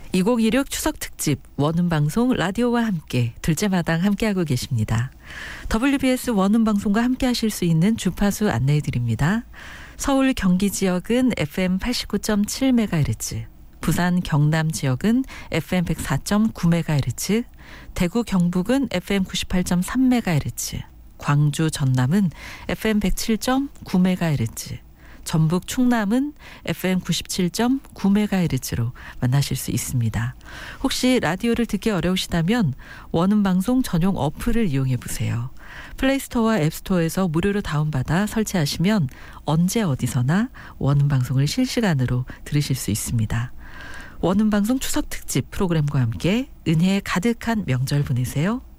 2016 추석 특집 원음방송 라디오와 함께 둘째 마당 함께하고 계십니다. WBS 원음방송과 함께하실 수 있는 주파수 안내해드립니다. 서울 경기 지역은 FM 89.7MHz, 부산 경남 지역은 FM 104.9MHz, 대구 경북은 FM 98.3MHz, 광주 전남은 FM 107.9MHz, 전북 충남은 FM 97.9MHz로 만나실 수 있습니다. 혹시 라디오를 듣기 어려우시다면 원음방송 전용 어플을 이용해 보세요. 플레이스토어와 앱스토어에서 무료로 다운받아 설치하시면 언제 어디서나 원음방송을 실시간으로 들으실 수 있습니다. 원음방송 추석 특집 프로그램과 함께 은혜 가득한 명절 보내세요.